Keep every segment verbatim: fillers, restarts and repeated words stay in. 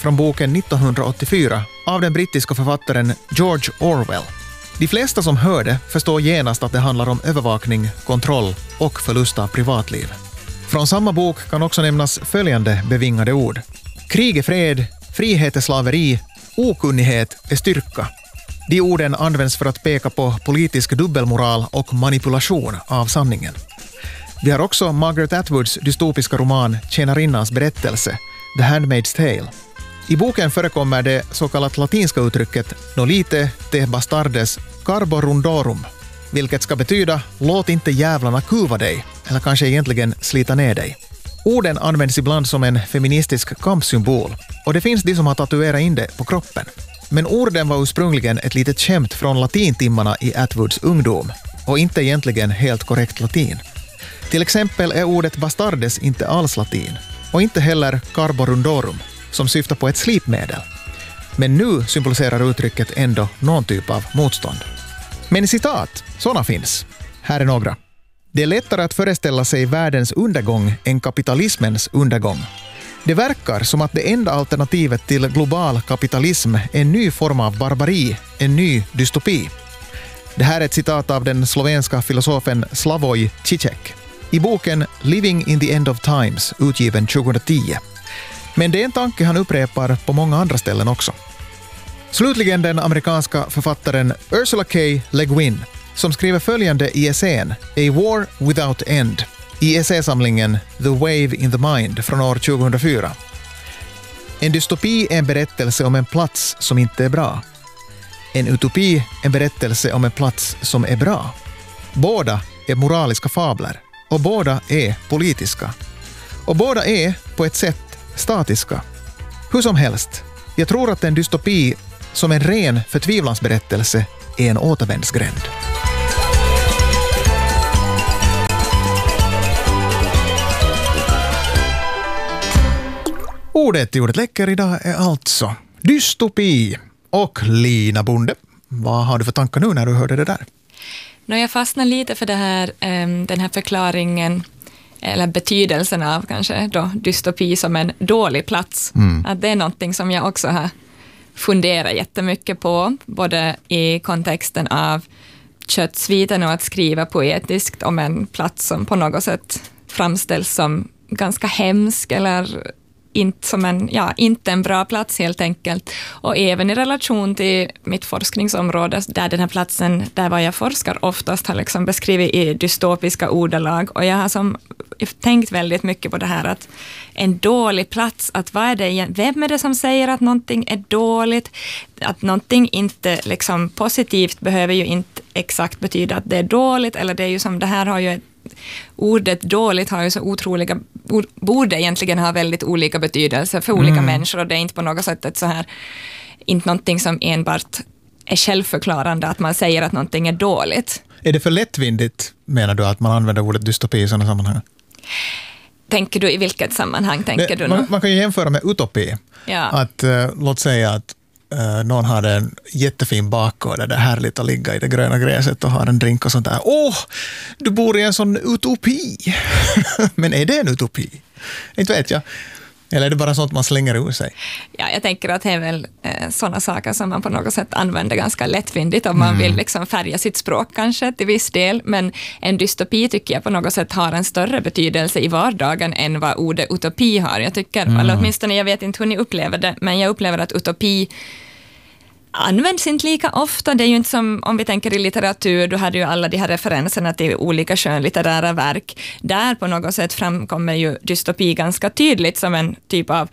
från boken nittonhundraåttiofyra av den brittiska författaren George Orwell. De flesta som hör det förstår genast att det handlar om övervakning, kontroll och förlust av privatliv. Från samma bok kan också nämnas följande bevingade ord. Krig är fred, frihet är slaveri, okunnighet är styrka. De orden används för att peka på politisk dubbelmoral och manipulation av sanningen. Vi har också Margaret Atwoods dystopiska roman Tjänarinnans berättelse, The Handmaid's Tale. I boken förekommer det så kallat latinska uttrycket nolite te bastardes carborundorum, vilket ska betyda låt inte jävlarna kuva dig, eller kanske egentligen slita ner dig. Orden används ibland som en feministisk kampsymbol och det finns de som har tatuerat in det på kroppen. Men orden var ursprungligen ett litet skämt från latintimmarna i Atwoods ungdom och inte egentligen helt korrekt latin. Till exempel är ordet bastardes inte alls latin och inte heller carborundorum som syftar på ett slipmedel. Men nu symboliserar uttrycket ändå någon typ av motstånd. Men citat, sådana finns. Här är några. Det är lättare att föreställa sig världens undergång än kapitalismens undergång. Det verkar som att det enda alternativet till global kapitalism är en ny form av barbari, en ny dystopi. Det här är ett citat av den slovenska filosofen Slavoj Žižek i boken Living in the End of Times, utgiven tjugohundratio. Men det är en tanke han upprepar på många andra ställen också. Slutligen den amerikanska författaren Ursula K. Le Guin som skriver följande i essän A War Without End i essäsamlingen The Wave in the Mind från år tjugohundrafyra. En dystopi är en berättelse om en plats som inte är bra. En utopi är en berättelse om en plats som är bra. Båda är moraliska fabler och båda är politiska. Och båda är på ett sätt statiska. Hur som helst, jag tror att en dystopi som en ren förtvivlansberättelse är en återvändsgränd. Ordet i ordet läcker idag är alltså dystopi. Och Lina Bonde, vad har du för tankar nu när du hörde det där? Nå, jag fastnar lite för det här, den här förklaringen eller betydelsen av kanske då dystopi som en dålig plats. Mm. Att det är någonting som jag också har funderat jättemycket på, både i kontexten av köttsviten och att skriva poetiskt om en plats som på något sätt framställs som ganska hemsk eller inte som en, ja, inte en bra plats helt enkelt. Och även i relation till mitt forskningsområde, där den här platsen, där var jag forskar, oftast har liksom beskrivit i dystopiska ordalag. Och jag har som, tänkt väldigt mycket på det här att en dålig plats, att vad är det, vem är det som säger att någonting är dåligt? Att någonting inte liksom positivt behöver ju inte exakt betyda att det är dåligt, eller det är ju som, det här har ju ett ordet dåligt har ju så otroliga, borde egentligen ha väldigt olika betydelser för olika mm. människor, och det är inte på något sätt ett så här, inte någonting som enbart är självförklarande att man säger att någonting är dåligt. Är det för lättvindigt, menar du, att man använder ordet dystopi i sådana sammanhang? Tänker du i vilket sammanhang tänker det, du nu? Man, man kan ju jämföra med utopi. Ja. Att, uh, låt säga att Uh, någon har en jättefin bakgård där det är härligt att ligga i det gröna gräset och ha en drink och sånt där. Åh, du bor i en sån utopi. Men är det en utopi? Inte vet jag. Eller är det bara sånt man slänger ur sig? Ja, jag tänker att det är väl eh, sådana saker som man på något sätt använder ganska lättvindigt om man mm. vill liksom färga sitt språk kanske till viss del. Men en dystopi tycker jag på något sätt har en större betydelse i vardagen än vad ordet utopi har. Jag tycker, mm. eller åtminstone jag vet inte hur ni upplever det, men jag upplever att utopi används inte lika ofta. Det är ju inte som om vi tänker i litteratur, då hade ju alla de här referenserna till olika skönlitterära verk. Där på något sätt framkommer ju dystopi ganska tydligt som en typ av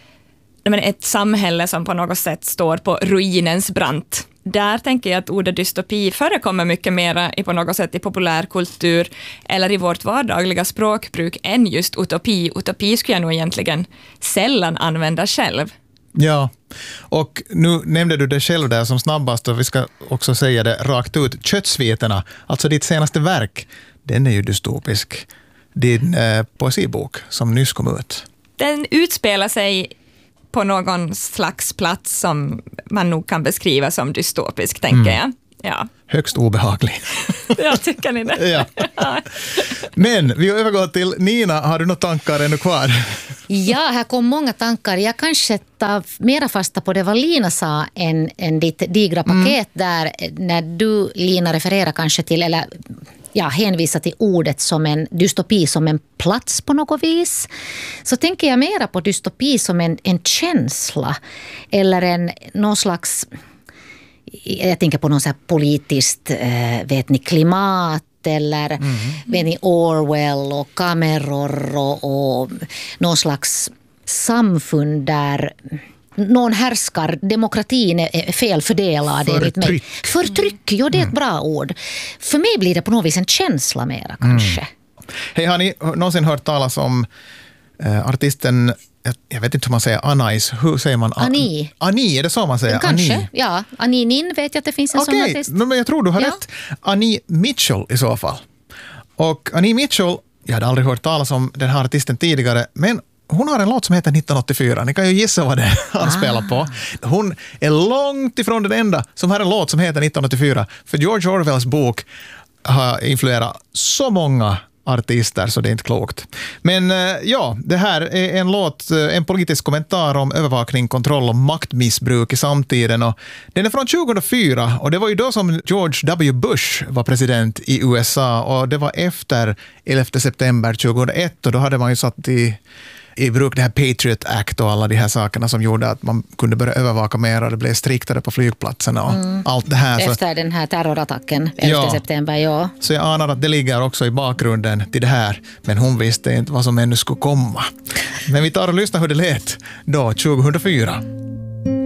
ett samhälle som på något sätt står på ruinens brant. Där tänker jag att ordet dystopi förekommer mycket mera i på något sätt i populärkultur eller i vårt vardagliga språkbruk än just utopi. Utopi skulle jag nog egentligen sällan använda själv. Ja, och nu nämnde du det själv där som snabbast, och vi ska också säga det rakt ut. Köttsviterna, alltså ditt senaste verk, den är ju dystopisk. Din eh, poesibok som nyss kom ut. Den utspelar sig på någon slags plats som man nog kan beskriva som dystopisk, tänker mm. jag. Ja. Högst obehaglig. Jag tycker ni det. Ja. Men vi övergår till Nina. Har du några tankar ännu kvar? Ja, här kom många tankar. Jag kanske tar mera fasta på det vad Lina sa än, än ditt digra paket mm. där. När du, Lina, refererar kanske till, eller ja, hänvisar till ordet som en dystopi, som en plats på något vis. Så tänker jag mera på dystopi som en, en känsla. Eller en, någon slags... Jag tänker på någon så här politiskt, äh, vet ni, klimat eller mm. vet ni, Orwell och kameror och, och någon slags samfund där någon härskar, demokratin är felfördelad. Förtryck. Förtryck, ja, det är ett bra ord. För mig blir det på något vis en känsla mera kanske. Mm. Hej, har ni någonsin hört talas om äh, artisten... Jag vet inte hur man säger Anais. Hur säger man? Ani. Ani, är det så man säger? Kanske, Ani. ja. Ani Nin vet jag att det finns en okay. sån artist. Men jag tror du har ja. rätt. Ani Mitchell i så fall. Och Ani Mitchell, jag hade aldrig hört talas om den här artisten tidigare, men hon har en låt som heter nittonhundraåttiofyra. Ni kan ju gissa vad det han ah. spelar på. Hon är långt ifrån den enda som har en låt som heter nittonhundraåttiofyra. För George Orwells bok har influerat så många artister så det är inte klokt. Men ja, det här är en låt, en politisk kommentar om övervakning, kontroll och maktmissbruk i samtiden. Och den är från tjugohundrafyra och det var ju då som George W. Bush var president i U S A och det var efter elfte september tjugohundraett och då hade man ju satt i i bruk det här Patriot Act och alla de här sakerna som gjorde att man kunde börja övervaka mer och det blev striktare på flygplatserna och mm. allt det här. Efter så, den här terrorattacken elfte ja, september, ja. Så jag anar att det ligger också i bakgrunden till det här, men hon visste inte vad som ännu skulle komma. Men vi tar och lyssnar hur det lät då tjugohundrafyra.